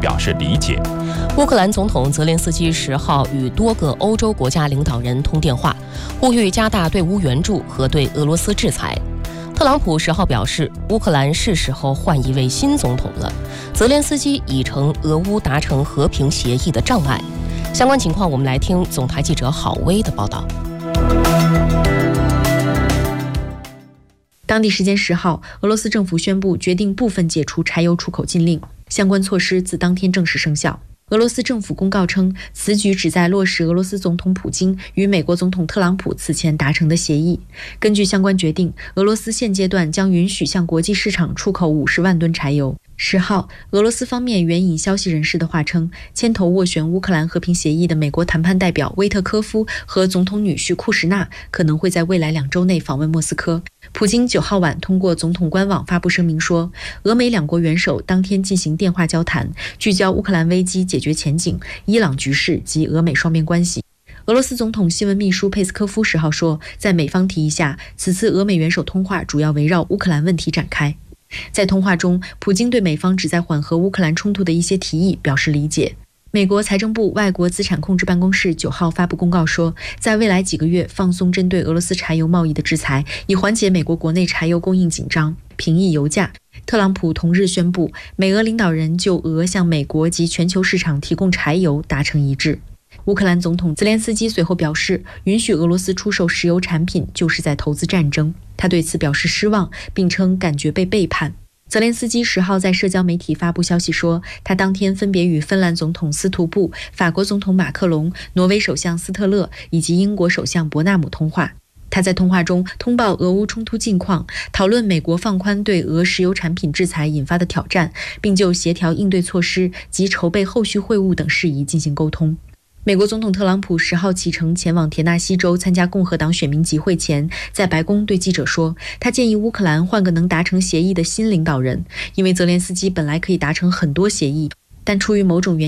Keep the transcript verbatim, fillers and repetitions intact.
表示理解。 乌克兰总统泽连斯基十号与多个欧洲国家领导人通电话，呼吁加大对乌援助和对俄罗斯制裁。特朗普十号表示，乌克兰是时候换一位新总统了。泽连斯基已成俄乌达成和平协议的障碍。相关情况，我们来听总台记者郝薇的报道。 当地时间十号，俄罗斯政府宣布决定部分解除柴油出口禁令，相关措施自当天正式生效。俄罗斯政府公告称，此举旨在落实俄罗斯总统普京与美国总统特朗普此前达成的协议。根据相关决定，俄罗斯现阶段将允许向国际市场出口五十万吨柴油。十号，俄罗斯方面援引消息人士的话称，牵头斡旋乌克兰和平协议的美国谈判代表威特科夫和总统女婿库什纳可能会在未来两周内访问莫斯科。普京九号晚通过总统官网发布声明说，俄美两国元首当天进行电话交谈，聚焦乌克兰危机解决前景、伊朗局势及俄美双边关系。俄罗斯总统新闻秘书佩斯科夫十号说，在美方提议下，此次俄美元首通话主要围绕乌克兰问题展开。在通话中，普京对美方旨在缓和乌克兰冲突的一些提议表示理解。美国财政部外国资产控制办公室九号发布公告说，在未来几个月放松针对俄罗斯柴油贸易的制裁，以缓解美国国内柴油供应紧张，平抑油价。特朗普同日宣布，美俄领导人就俄向美国及全球市场提供柴油达成一致。乌克兰总统泽连斯基随后表示，允许俄罗斯出售石油产品就是在投资战争，他对此表示失望，并称感觉被背叛。泽连斯基十号在社交媒体发布消息说，他当天分别与芬兰总统斯图布、法国总统马克龙、挪威首相斯特勒以及英国首相伯纳姆通话。他在通话中通报俄乌冲突近况，讨论美国放宽对俄石油产品制裁引发的挑战，并就协调应对措施及筹备后续会晤等事宜进行沟通。美国总统特朗普十号启程前往田纳西州参加共和党选民集会前，在白宫对记者说，他建议乌克兰换个能达成协议的新领导人，因为泽连斯基本来可以达成很多协议，但出于某种原因